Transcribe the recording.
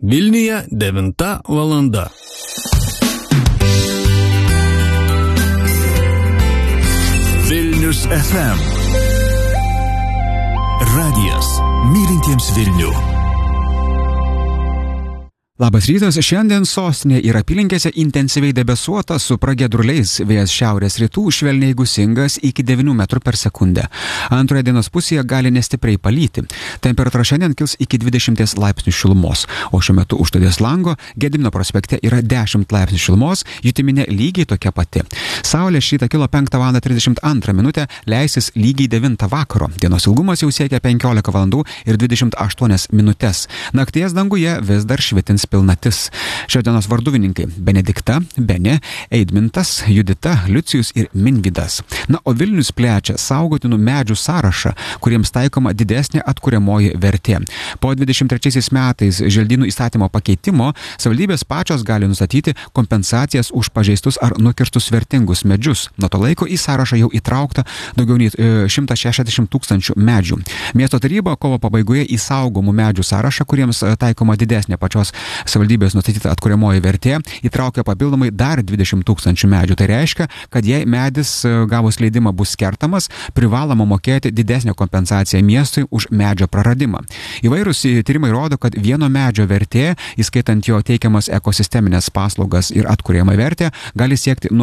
Vilniuje 9 valanda. Vilnius FM. Radijas mylintiems Vilnių. Labas rytas, šiandien sostinė ir apylinkėse intensyviai debesuota su pragiedruliais, vėjas šiaurės rytų švelniai gūsingas iki 9 metrų per sekundę. Antroje dienos pusėje gali nestipriai palyti. Temperatūra šiandien kils iki 20 laipsnių šilumos, o šiuo metu už stotties lango Gedimino prospekte yra 10 laipsnių šilumos, jutiminė lygiai tokia pati. Saulė šį rytą kilo 5:32 minutę, leisis lygiai 9 vakaro. Dienos ilgumas jau siekia 15 valandų ir 28 minutės. Nakties danguje vis dar švitins pilnatis. Šios dienos varduvininkai Benedikta, Benė, Eidmintas, Judita, Liucijus ir Minvydas. Na, o Vilnius plečia saugotinų medžių sąrašą, kuriems taikoma didesnė atkuriamoji vertė. Po 23 metais želdynų įstatymo pakeitimo savivaldybės pačios gali nustatyti kompensacijas už pažeistus ar nukirstus vertingus medžius. Nuo to laiko į sąrašą jau įtraukta daugiau nei 160 tūkstančių medžių. Miesto taryba kovo pabaigoje į saugomų medžių sąrašą, kuriems taikoma didesnė pačios savivaldybės nustatyta atkuriamoji vertė, įtraukia papildomai dar 20 tūkstančių medžių. Tai reiškia, kad jei medis gavus leidimą bus kertamas, privaloma mokėti didesnę kompensaciją miestui už medžio praradimą. Įvairūs tyrimai rodo, kad vieno medžio vertė, įskaitant jo teikiamas ekosisteminės paslaugas ir atkuriamą vertę, gali siekti nuo